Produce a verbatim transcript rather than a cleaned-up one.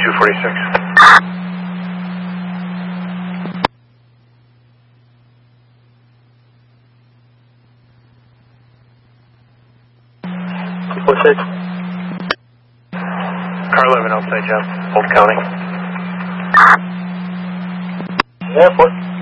two forty-six. What's it? Car eleven outside, Jeff. Old County. Airport.